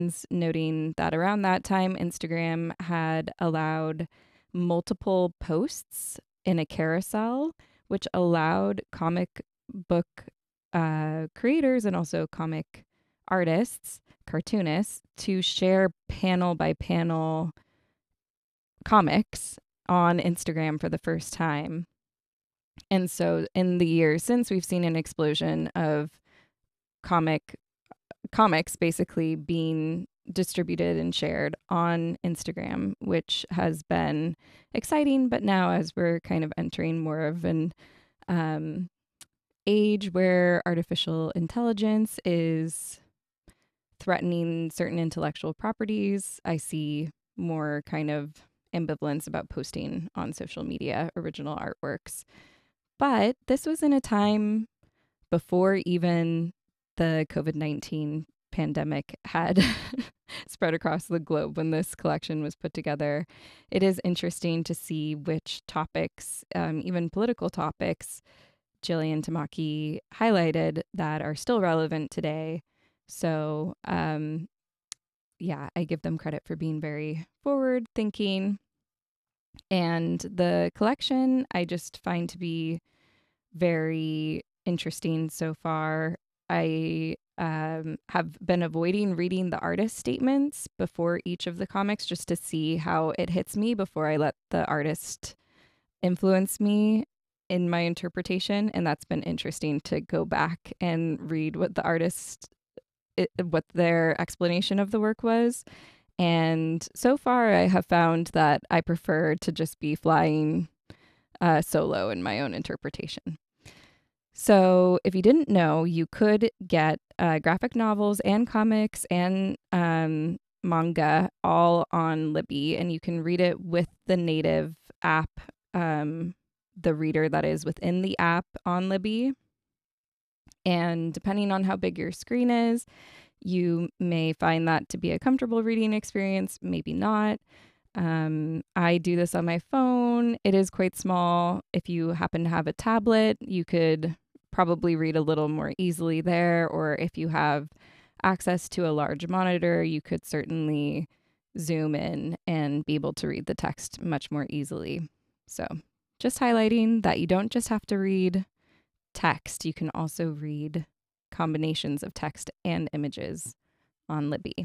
noting that around that time, Instagram had allowed multiple posts in a carousel, which allowed comic book creators and also comic artists, cartoonists, to share panel by panel comics on Instagram for the first time. And so in the years since, we've seen an explosion of comic comics basically being distributed and shared on Instagram, which has been exciting. But now, as we're kind of entering more of an um, age where artificial intelligence is threatening certain intellectual properties, I see more kind of ambivalence about posting on social media original artworks. But this was in a time before even the COVID-19 pandemic had spread across the globe when this collection was put together. It is interesting to see which topics, even political topics, Jillian Tamaki highlighted that are still relevant today. So, yeah, I give them credit for being very forward thinking. And the collection I just find to be very interesting so far. I have been avoiding reading the artist statements before each of the comics just to see how it hits me before I let the artist influence me in my interpretation. And that's been interesting to go back and read what the artist, what their explanation of the work was. And so far, I have found that I prefer to just be flying solo in my own interpretation. So, if you didn't know, you could get graphic novels and comics and manga all on Libby, and you can read it with the native app, the reader that is within the app on Libby. And depending on how big your screen is, you may find that to be a comfortable reading experience, maybe not. I do this on my phone. It is quite small. If you happen to have a tablet, you could probably read a little more easily there. Or if you have access to a large monitor, you could certainly zoom in and be able to read the text much more easily. So, just highlighting that you don't just have to read text, you can also read combinations of text and images on Libby.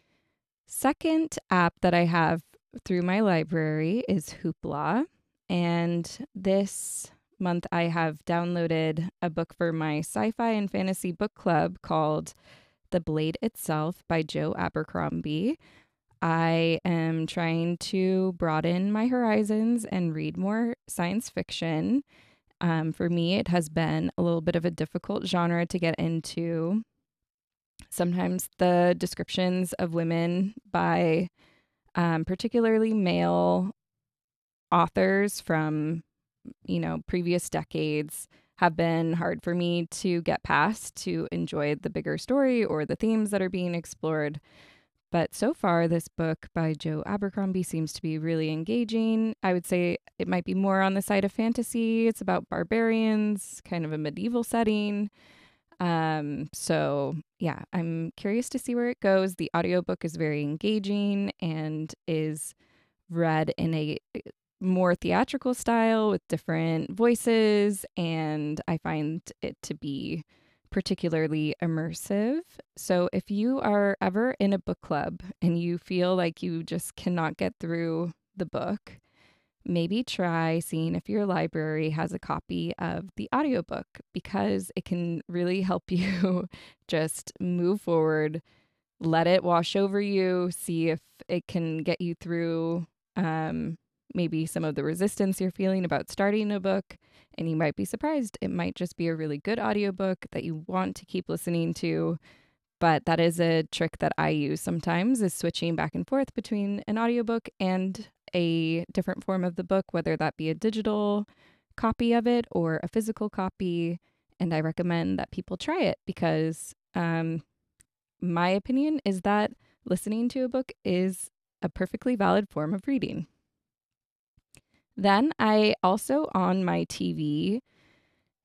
Second app that I have through my library is Hoopla. And this month I have downloaded a book for my sci-fi and fantasy book club called The Blade Itself by Joe Abercrombie. I am trying to broaden my horizons and read more science fiction. For me, it has been a little bit of a difficult genre to get into. Sometimes the descriptions of women by particularly male authors from, previous decades have been hard for me to get past to enjoy the bigger story or the themes that are being explored. But so far, this book by Joe Abercrombie seems to be really engaging. I would say it might be more on the side of fantasy. It's about barbarians, kind of a medieval setting. So yeah, I'm curious to see where it goes. The audiobook is very engaging and is read in a more theatrical style with different voices, and I find it to be particularly immersive. So if you are ever in a book club and you feel like you just cannot get through the book, maybe try seeing if your library has a copy of the audiobook because it can really help you just move forward, let it wash over you, see if it can get you through maybe some of the resistance you're feeling about starting a book. And you might be surprised. It might just be a really good audiobook that you want to keep listening to. But that is a trick that I use sometimes, is switching back and forth between an audiobook and a different form of the book, whether that be a digital copy of it or a physical copy. And I recommend that people try it because my opinion is that listening to a book is a perfectly valid form of reading. Then I also on my TV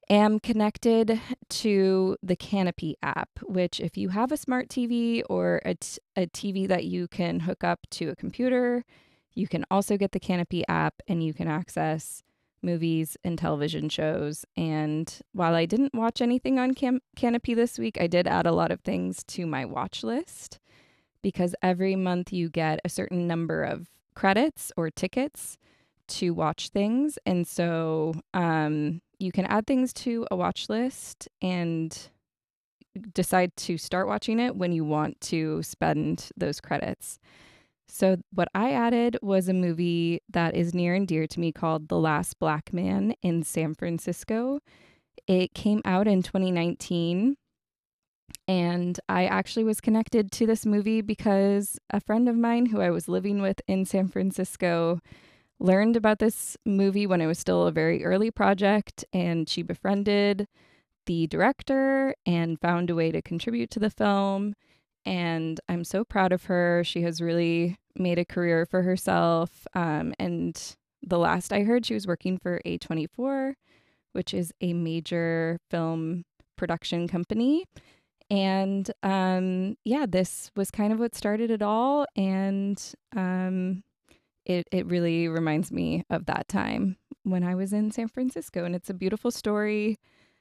am connected to the Canopy app, which if you have a smart TV or a TV that you can hook up to a computer, you can also get the Canopy app and you can access movies and television shows. And while I didn't watch anything on Canopy this week, I did add a lot of things to my watch list because every month you get a certain number of credits or tickets to watch things. And so you can add things to a watch list and decide to start watching it when you want to spend those credits. So what I added was a movie that is near and dear to me called The Last Black Man in San Francisco. It came out in 2019. And I actually was connected to this movie because a friend of mine who I was living with in San Francisco learned about this movie when it was still a very early project, and she befriended the director and found a way to contribute to the film. And I'm so proud of her. She has really made a career for herself. And the last I heard, she was working for A24, which is a major film production company. And yeah, this was kind of what started it all. And it really reminds me of that time when I was in San Francisco. And it's a beautiful story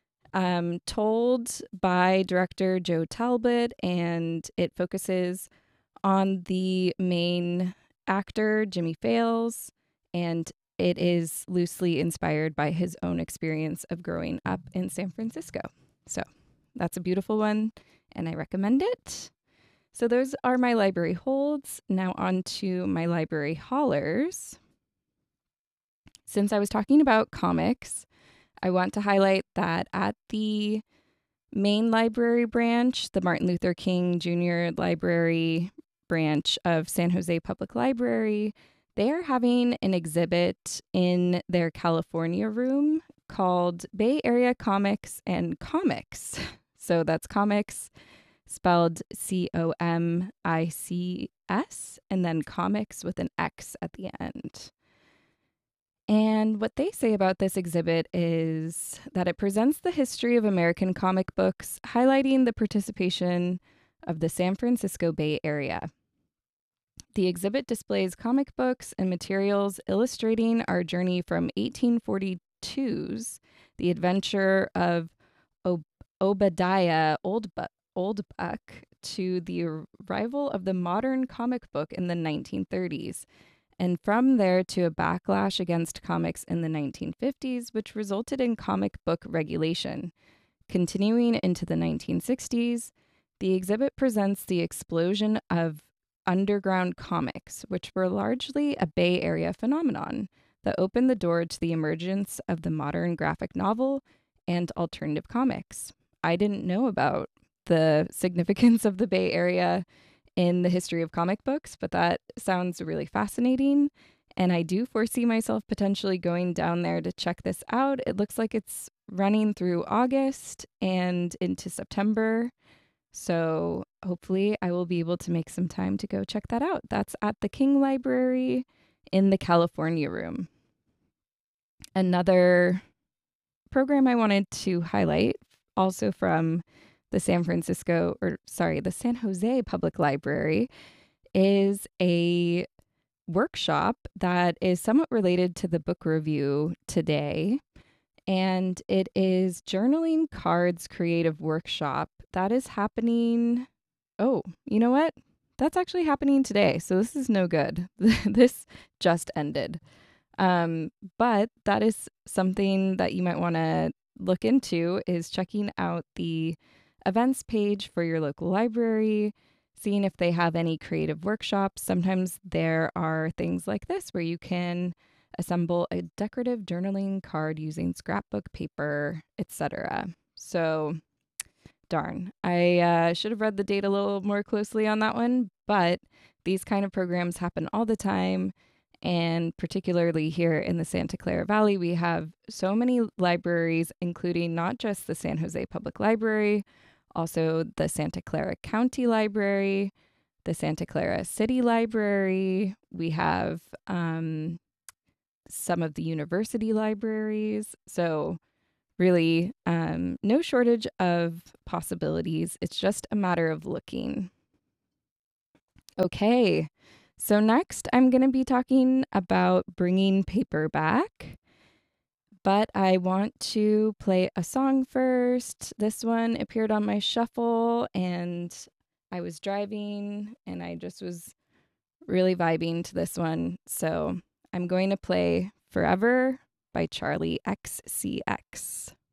told by director Joe Talbot. And it focuses on the main actor, Jimmy Fails. And it is loosely inspired by his own experience of growing up in San Francisco. So that's a beautiful one, and I recommend it. So those are my library holds. Now on to my library haulers. Since I was talking about comics, I want to highlight that at the main library branch, the Martin Luther King Jr. Library branch of San Jose Public Library, they are having an exhibit in their California room called Bay Area Comics and Comics. So that's comics spelled COMICS and then comics with an X at the end. And what they say about this exhibit is that it presents the history of American comic books, highlighting the participation of the San Francisco Bay Area. The exhibit displays comic books and materials illustrating our journey from 1842's The Adventure of Obadiah Oldbuck to the arrival of the modern comic book in the 1930s, and from there to a backlash against comics in the 1950s, which resulted in comic book regulation. Continuing into the 1960s, the exhibit presents the explosion of underground comics, which were largely a Bay Area phenomenon that opened the door to the emergence of the modern graphic novel and alternative comics. I didn't know about the significance of the Bay Area in the history of comic books, but that sounds really fascinating. And I do foresee myself potentially going down there to check this out. It looks like it's running through August and into September. So hopefully I will be able to make some time to go check that out. That's at the King Library in the California room. Another program I wanted to highlight, also from the San Jose Public Library, is a workshop that is somewhat related to the book review today. And it is Journaling Cards Creative Workshop. That is happening. Oh, you know what? That's actually happening today. So this is no good. This just ended. But that is something that you might want to look into, is checking out the events page for your local library, seeing if they have any creative workshops. Sometimes there are things like this where you can assemble a decorative journaling card using scrapbook paper, etc. So, darn, I should have read the date a little more closely on that one, but these kind of programs happen all the time. And particularly here in the Santa Clara Valley, we have so many libraries, including not just the San Jose Public Library, also the Santa Clara County Library, the Santa Clara City Library. We have some of the university libraries. So really no shortage of possibilities. It's just a matter of looking. Okay, so next I'm going to be talking about bringing paper back, but I want to play a song first. This one appeared on my shuffle, and I was driving and I just was really vibing to this one. So I'm going to play Forever by Charlie XCX.